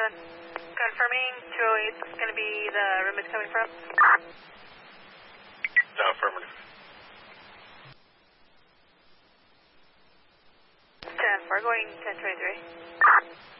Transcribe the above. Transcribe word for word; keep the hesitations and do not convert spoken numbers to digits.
Uh, confirming two oh eight is going to be the room it's coming from. No, affirmative. ten four, going ten twenty-three.